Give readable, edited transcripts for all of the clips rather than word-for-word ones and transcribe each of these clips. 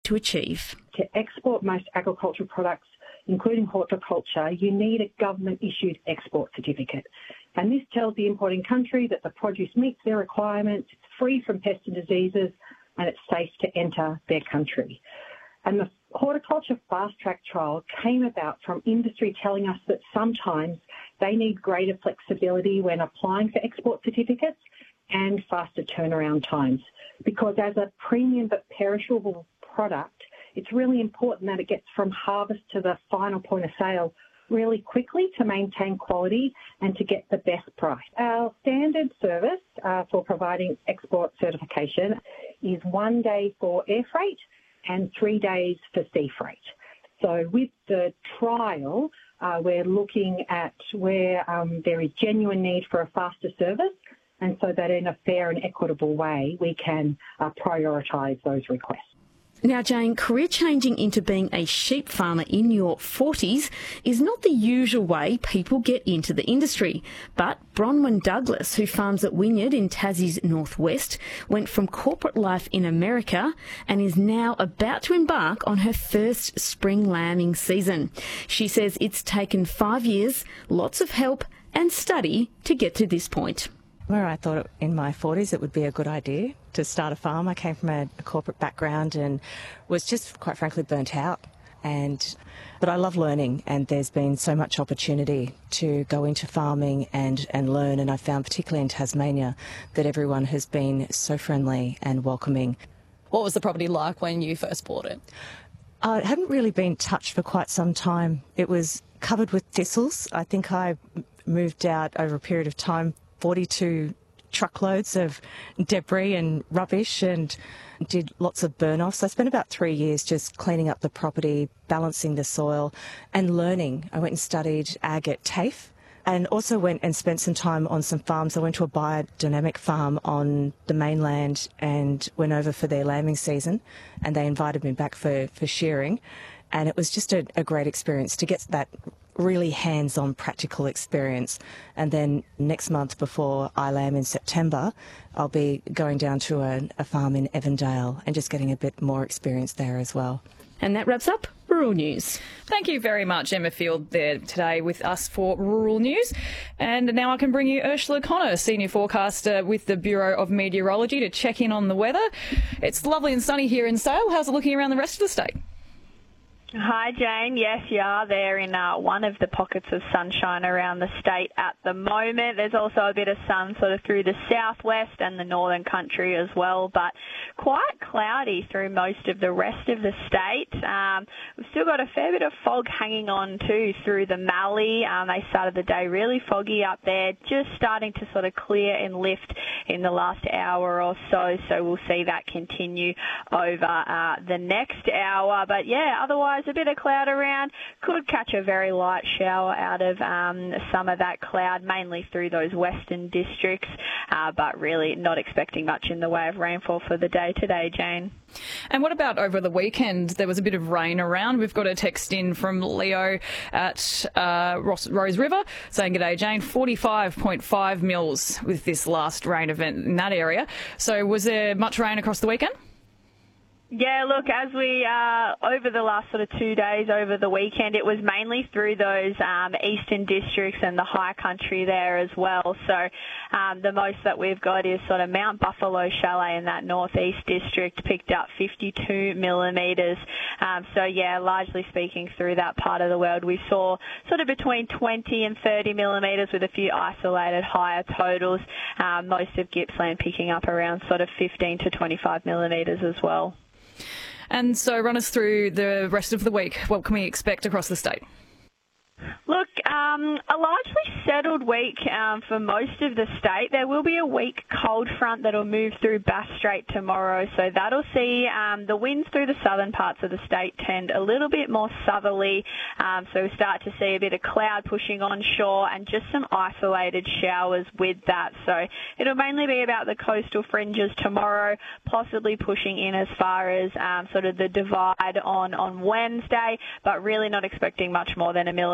to achieve. To export most agricultural products, including horticulture, you need a government-issued export certificate. And this tells the importing country that the produce meets their requirements, it's free from pests and diseases, and it's safe to enter their country. And the horticulture fast-track trial came about from industry telling us that sometimes they need greater flexibility when applying for export certificates and faster turnaround times. Because as a premium but perishable product, it's really important that it gets from harvest to the final point of sale really quickly to maintain quality and to get the best price. Our standard service for providing export certification is 1 day for air freight and 3 days for sea freight. So with the trial, we're looking at where there is genuine need for a faster service, and so that in a fair and equitable way we can prioritise those requests. Now, Jane, career changing into being a sheep farmer in your 40s is not the usual way people get into the industry. But Bronwyn Douglas, who farms at Wynyard in Tassie's northwest, went from corporate life in America and is now about to embark on her first spring lambing season. She says it's taken 5 years, lots of help and study to get to this point. Where I thought in my 40s it would be a good idea to start a farm. I came from a corporate background and was just, quite frankly, burnt out. But I love learning, and there's been so much opportunity to go into farming and learn, and I found particularly in Tasmania that everyone has been so friendly and welcoming. What was the property like when you first bought it? It hadn't really been touched for quite some time. It was covered with thistles. I think I moved out over a period of time 42 truckloads of debris and rubbish and did lots of burn-offs. I spent about 3 years just cleaning up the property, balancing the soil and learning. I went and studied ag at TAFE and also went and spent some time on some farms. I went to a biodynamic farm on the mainland and went over for their lambing season, and they invited me back for shearing. And it was just a great experience to get that really hands-on practical experience. And then next month, before I lamb in September, I'll be going down to a farm in Evandale and just getting a bit more experience there as well. And that wraps up Rural News. Thank you very much, Emma Field, there today with us for Rural News. And now I can bring you Ursula Connor, Senior Forecaster with the Bureau of Meteorology, to check in on the weather. It's lovely and sunny here in Sale. How's it looking around the rest of the state? Hi, Jane. Yes, you are there in one of the pockets of sunshine around the state at the moment. There's also a bit of sun sort of through the southwest and the northern country as well, but quite cloudy through most of the rest of the state. We've still got a fair bit of fog hanging on too through the Mallee. They started the day really foggy up there, just starting to sort of clear and lift in the last hour or so, so we'll see that continue over the next hour. But yeah, otherwise a bit of cloud around. Could catch a very light shower out of some of that cloud, mainly through those western districts, but really not expecting much in the way of rainfall for the day today, Jane. And what about over the weekend? There was a bit of rain around. We've got a text in from Leo at Rose River saying, "G'day, Jane, 45.5 mils with this last rain event in that area." So was there much rain across the weekend? Yeah, look, as we, over the last sort of 2 days over the weekend, it was mainly through those eastern districts and the high country there as well. So the most that we've got is sort of Mount Buffalo Chalet in that northeast district picked up 52 millimetres. So yeah, largely speaking through that part of the world, we saw sort of between 20 and 30 millimetres with a few isolated higher totals. Most of Gippsland picking up around sort of 15 to 25 millimetres as well. And so run us through the rest of the week. What can we expect across the state? Look, a largely settled week for most of the state. There will be a weak cold front that will move through Bass Strait tomorrow, so that'll see the winds through the southern parts of the state tend a little bit more southerly, so we start to see a bit of cloud pushing onshore and just some isolated showers with that. So it'll mainly be about the coastal fringes tomorrow, possibly pushing in as far as sort of the divide on Wednesday, but really not expecting much more than a millimetre or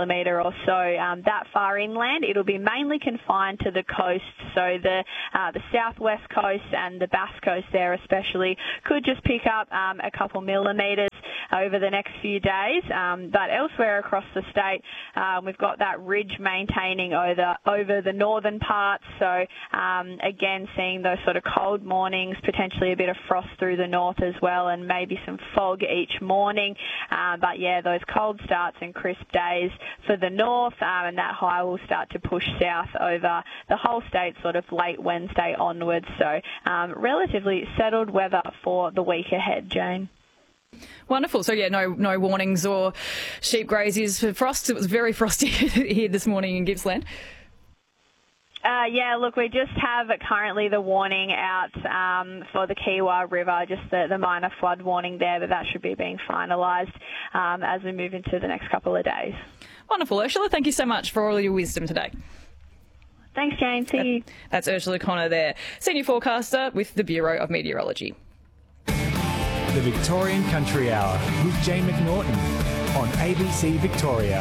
or so that far inland. It'll be mainly confined to the coast, so the southwest coast and the Bass Coast there especially could just pick up a couple millimetres over the next few days. But elsewhere across the state, we've got that ridge maintaining over the northern parts. So again, seeing those sort of cold mornings, potentially a bit of frost through the north as well, and maybe some fog each morning. But yeah, those cold starts and crisp days for the north, and that high will start to push south over the whole state sort of late Wednesday onwards. So relatively settled weather for the week ahead, Jane. Wonderful. So, yeah, no warnings or sheep graziers for frost. It was very frosty here this morning in Gippsland. Yeah, look, we just have currently the warning out for the Kiewa River, just the minor flood warning there, but that should be being finalised as we move into the next couple of days. Wonderful. Ursula, thank you so much for all your wisdom today. Thanks, Jane. See you. That's Ursula Connor there, Senior Forecaster with the Bureau of Meteorology. The Victorian Country Hour with Jane McNaughton on ABC Victoria.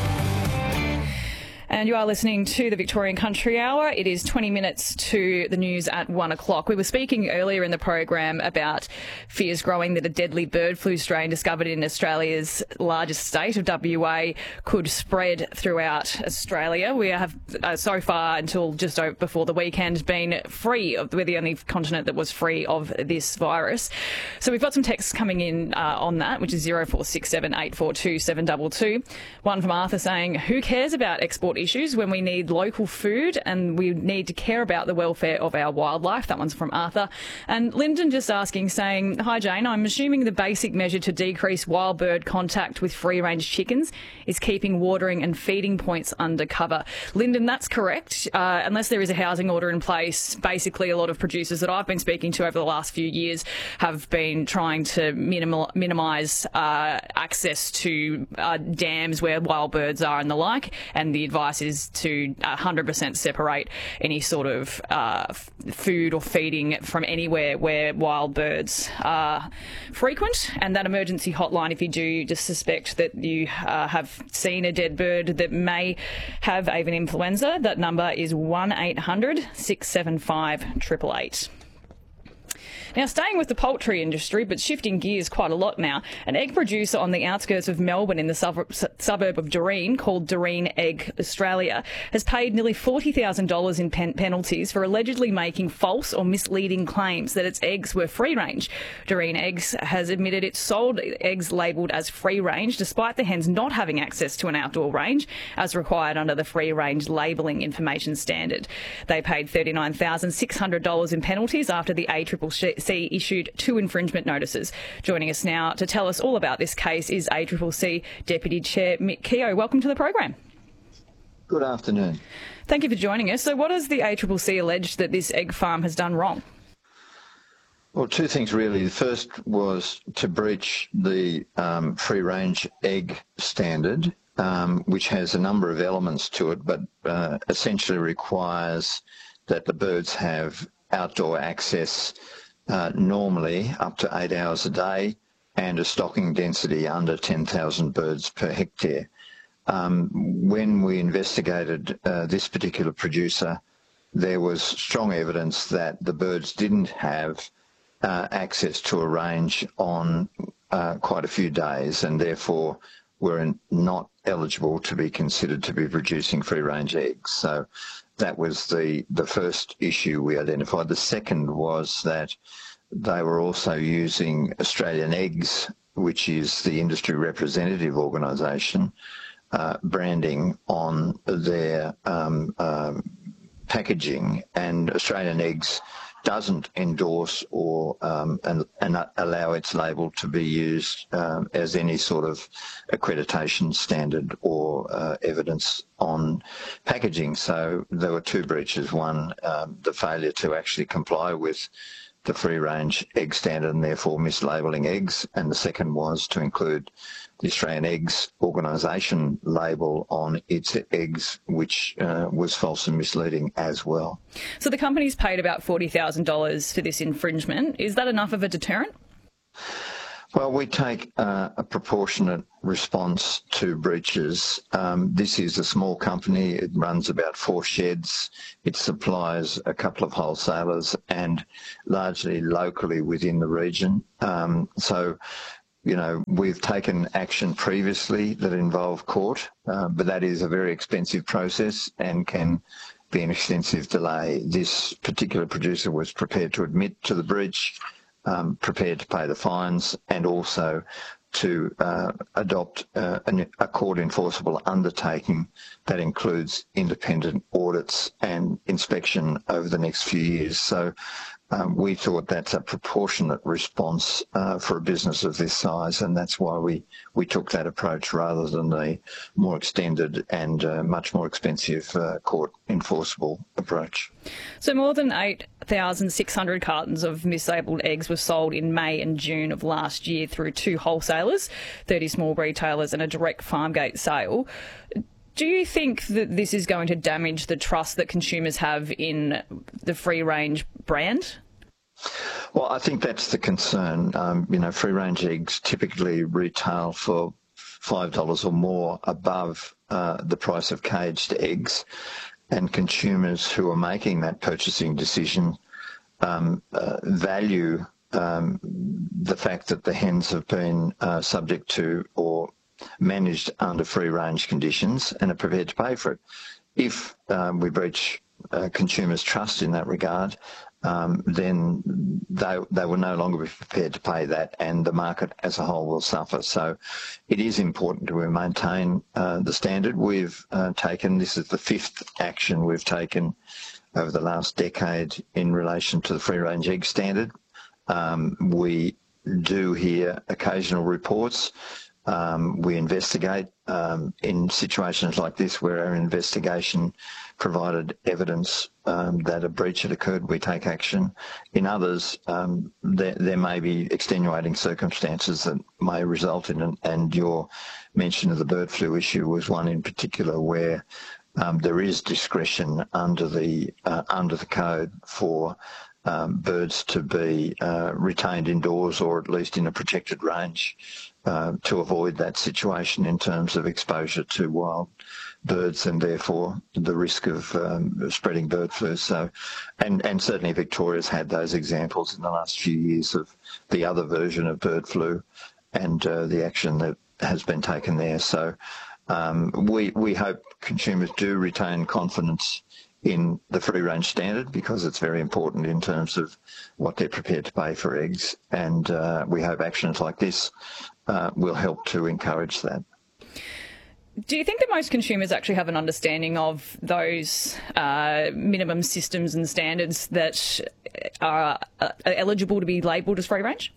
And you are listening to the Victorian Country Hour. It is 20 minutes to the news at 1 o'clock. We were speaking earlier in the program about fears growing that a deadly bird flu strain discovered in Australia's largest state of WA could spread throughout Australia. We have so far until just before the weekend been free of, we're the only continent that was free of this virus. So we've got some texts coming in on that, which is 0467 842 722. One from Arthur saying, who cares about export issues when we need local food and we need to care about the welfare of our wildlife? That one's from Arthur. And Lyndon just asking, saying, hi Jane, I'm assuming the basic measure to decrease wild bird contact with free-range chickens is keeping watering and feeding points under cover. Lyndon, that's correct. Unless there is a housing order in place, basically a lot of producers that I've been speaking to over the last few years have been trying to minimise access to dams where wild birds are and the like, and the advice is to 100% separate any sort of food or feeding from anywhere where wild birds are frequent. And that emergency hotline, if you do just suspect that you have seen a dead bird that may have avian influenza, that number is 1800 675 888. Now, staying with the poultry industry, but shifting gears quite a lot now, an egg producer on the outskirts of Melbourne in the suburb of Doreen, called Doreen Egg Australia, has paid nearly $40,000 in penalties for allegedly making false or misleading claims that its eggs were free-range. Doreen Eggs has admitted it sold eggs labelled as free-range, despite the hens not having access to an outdoor range, as required under the free-range labelling information standard. They paid $39,600 in penalties after the ACCC issued 2 infringement notices. Joining us now to tell us all about this case is ACCC Deputy Chair Mick Keogh. Welcome to the program. Good afternoon. Thank you for joining us. So what has the ACCC alleged that this egg farm has done wrong? Well, 2 things really. The first was to breach the free-range egg standard, which has a number of elements to it, but essentially requires that the birds have outdoor access normally up to 8 hours a day and a stocking density under 10,000 birds per hectare. When we investigated this particular producer, there was strong evidence that the birds didn't have access to a range on quite a few days and therefore were not eligible to be considered to be producing free-range eggs. So that was the first issue we identified. The second was that they were also using Australian Eggs, which is the industry representative organisation, branding on their packaging, and Australian Eggs doesn't endorse or and allow its label to be used as any sort of accreditation standard or evidence on packaging. So there were 2 breaches. One, the failure to actually comply with the free-range egg standard and therefore mislabelling eggs, and the second was to include the Australian Eggs organisation label on its eggs, which was false and misleading as well. So the company's paid about $40,000 for this infringement. Is that enough of a deterrent? Well, we take a proportionate response to breaches. This is a small company. It runs about 4 sheds. It supplies a couple of wholesalers and largely locally within the region. So, you know, we've taken action previously that involved court, but that is a very expensive process and can be an extensive delay. This particular producer was prepared to admit to the breach, prepared to pay the fines, and also to adopt a court enforceable undertaking that includes independent audits and inspection over the next few years. So we thought that's a proportionate response for a business of this size, and that's why we took that approach rather than the more extended and much more expensive court enforceable approach. So more than 8,600 cartons of mislabelled eggs were sold in May and June of last year through 2 wholesalers, 30 small retailers and a direct farm gate sale. Do you think that this is going to damage the trust that consumers have in the free-range brand? Well, I think that's the concern. You know, free-range eggs typically retail for $5 or more above the price of caged eggs, and consumers who are making that purchasing decision value the fact that the hens have been subject to or managed under free-range conditions and are prepared to pay for it. If we breach consumers' trust in that regard, then they will no longer be prepared to pay that, and the market as a whole will suffer. So it is important to maintain the standard we've taken. This is the 5th action we've taken over the last decade in relation to the free-range egg standard. We do hear occasional reports. We investigate in situations like this where our investigation provided evidence that a breach had occurred. We take action. In others, there may be extenuating circumstances that may result in it, and your mention of the bird flu issue was one in particular where there is discretion under the code for birds to be retained indoors or at least in a protected range to avoid that situation in terms of exposure to wild birds and therefore the risk of spreading bird flu. So, and certainly Victoria's had those examples in the last few years of the other version of bird flu and the action that has been taken there. So we hope consumers do retain confidence in the free-range standard because it's very important in terms of what they're prepared to pay for eggs, and we hope actions like this will help to encourage that. Do you think that most consumers actually have an understanding of those minimum systems and standards that are eligible to be labelled as free-range?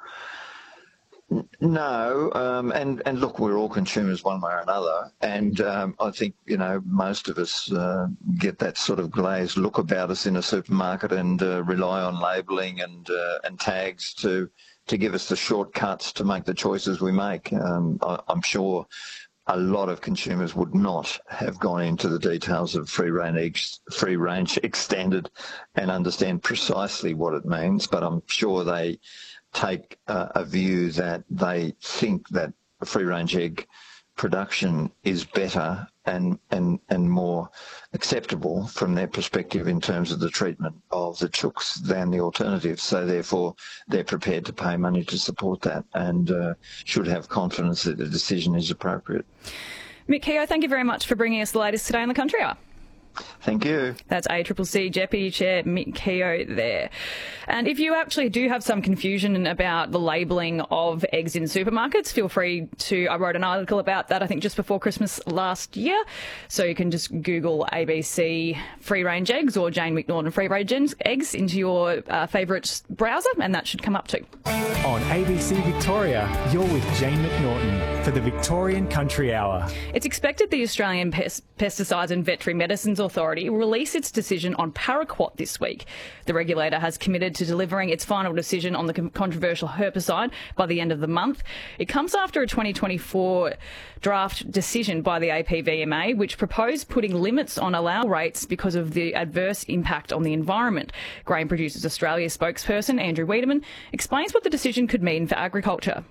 No, and look, we're all consumers one way or another, and I think, you know, most of us get that sort of glazed look about us in a supermarket and rely on labelling and tags to give us the shortcuts to make the choices we make. I'm sure a lot of consumers would not have gone into the details of free-range egg standard and understand precisely what it means, but I'm sure they take a view that they think that free-range egg production is better and more acceptable from their perspective in terms of the treatment of the chooks than the alternative. So therefore, they're prepared to pay money to support that and should have confidence that the decision is appropriate. Mick Keogh, thank you very much for bringing us the latest today in the Country Hour. Thank you. That's ACCC Deputy Chair Mick Keogh there. And if you actually do have some confusion about the labelling of eggs in supermarkets, feel free to, I wrote an article about that I think just before Christmas last year, so you can just Google ABC free-range eggs or Jane McNaughton free-range eggs into your favourite browser and that should come up too. On ABC Victoria, you're with Jane McNaughton for the Victorian Country Hour. It's expected the Australian Pesticides and Veterinary Medicines Authority will release its decision on paraquat this week. The regulator has committed to delivering its final decision on the controversial herbicide by the end of the month. It comes after a 2024 draft decision by the APVMA, which proposed putting limits on allowable rates because of the adverse impact on the environment. Grain Producers Australia spokesperson Andrew Wiedemann explains what the decision could mean for agriculture.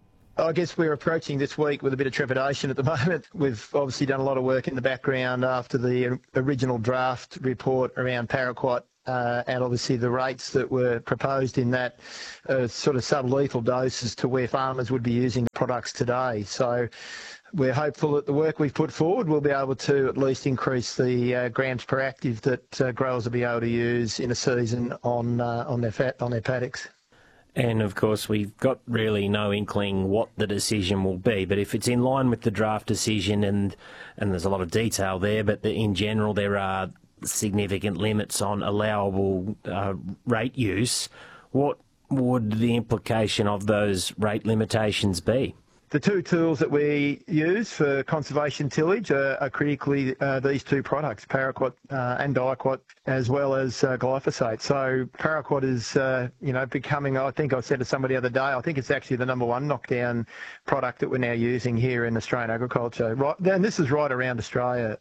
I guess we're approaching this week with a bit of trepidation at the moment. We've obviously done a lot of work in the background after the original draft report around paraquat, and obviously the rates that were proposed in that sort of sublethal doses to where farmers would be using the products today. So we're hopeful that the work we've put forward will be able to at least increase the grams per active that growers will be able to use in a season on their paddocks. And, of course, we've got really no inkling what the decision will be. But if it's in line with the draft decision, and there's a lot of detail there, but in general there are significant limits on allowable rate use, what would the implication of those rate limitations be? The two tools that we use for conservation tillage are critically these two products, paraquat and diquat, as well as glyphosate. So paraquat is, becoming, I think I said to somebody the other day, I think it's actually the number one knockdown product that we're now using here in Australian agriculture. Right, and this is right around Australia.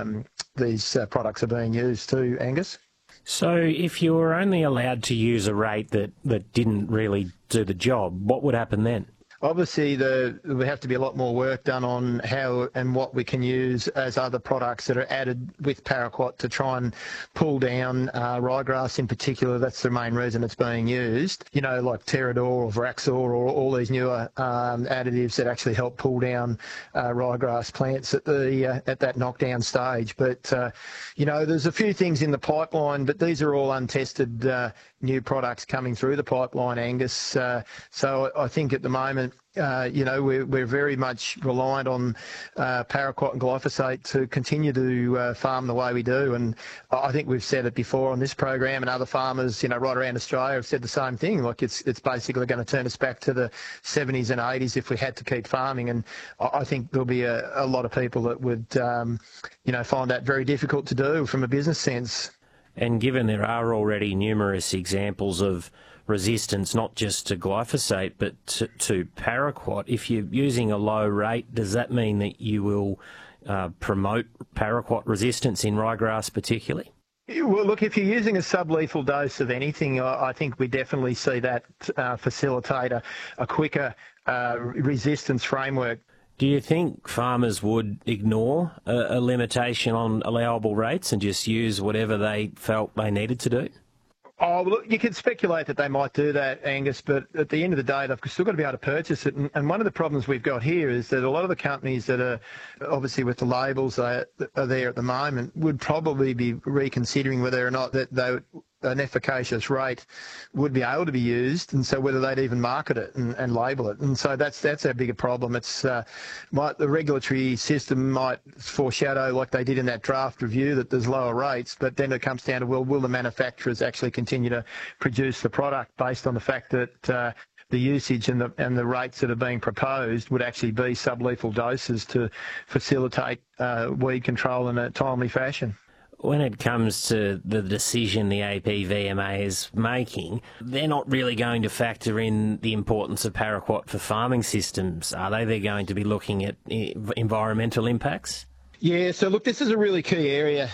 These products are being used too, Angus. So if you were only allowed to use a rate that didn't really do the job, what would happen then? Obviously, there have to be a lot more work done on how and what we can use as other products that are added with paraquat to try and pull down ryegrass in particular. That's the main reason it's being used. You know, like Terrador or Vraxor or all these newer additives that actually help pull down ryegrass plants at that knockdown stage. But, there's a few things in the pipeline, but these are all untested new products coming through the pipeline, Angus. So I think at the moment, we're very much reliant on paraquat and glyphosate to continue to farm the way we do. And I think we've said it before on this program, and other farmers, right around Australia have said the same thing. Like it's basically going to turn us back to the 70s and 80s if we had to keep farming. And I think there'll be a lot of people that would, find that very difficult to do from a business sense. And given there are already numerous examples of resistance, not just to glyphosate, but to paraquat, if you're using a low rate, does that mean that you will promote paraquat resistance in ryegrass particularly? Well, look, if you're using a sublethal dose of anything, I think we definitely see that facilitate a quicker resistance framework. Do you think farmers would ignore a limitation on allowable rates and just use whatever they felt they needed to do? Oh, well, look, you could speculate that they might do that, Angus, but at the end of the day, they've still got to be able to purchase it. And one of the problems we've got here is that a lot of the companies that are obviously with the labels that are there at the moment would probably be reconsidering whether or not that an efficacious rate would be able to be used, and so whether they'd even market it and label it. And so that's our bigger problem. It's the regulatory system might foreshadow, like they did in that draft review, that there's lower rates, but then it comes down to, well, will the manufacturers actually continue to produce the product based on the fact that the usage and the rates that are being proposed would actually be sublethal doses to facilitate weed control in a timely fashion. When it comes to the decision the APVMA is making, they're not really going to factor in the importance of paraquat for farming systems, are they? They're going to be looking at environmental impacts? Yeah, so look, this is a really key area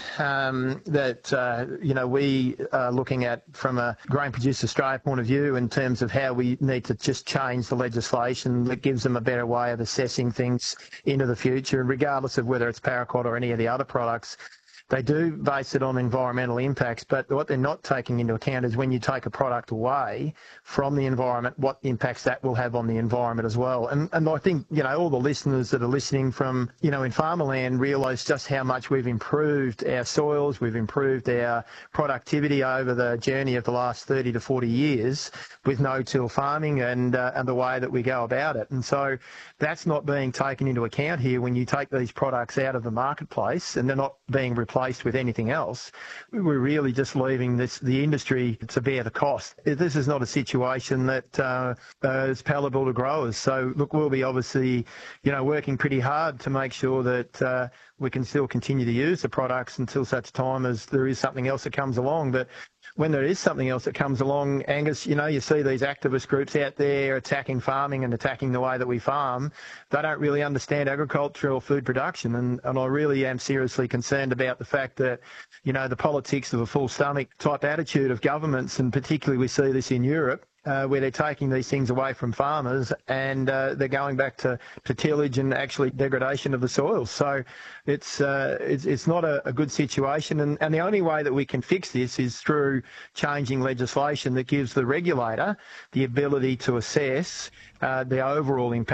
that, we are looking at from a Grain Producers Australia point of view in terms of how we need to just change the legislation that gives them a better way of assessing things into the future, regardless of whether it's paraquat or any of the other products. They do base it on environmental impacts, but what they're not taking into account is when you take a product away from the environment, what impacts that will have on the environment as well. And I think, all the listeners that are listening from, in farmerland realise just how much we've improved our soils, we've improved our productivity over the journey of the last 30 to 40 years with no-till farming and the way that we go about it. And so that's not being taken into account here when you take these products out of the marketplace and they're not being replaced replaced with anything else, we're really just leaving the industry to bear the cost. This is not a situation that is palatable to growers. So, look, we'll be obviously, working pretty hard to make sure that we can still continue to use the products until such time as there is something else that comes along. But when there is something else that comes along, Angus, you see these activist groups out there attacking farming and attacking the way that we farm. They don't really understand agriculture or food production. And I really am seriously concerned about the fact that, the politics of a full stomach type attitude of governments, and particularly we see this in Europe, where they're taking these things away from farmers and they're going back to tillage and actually degradation of the soil. So it's not a good situation. And the only way that we can fix this is through changing legislation that gives the regulator the ability to assess the overall impact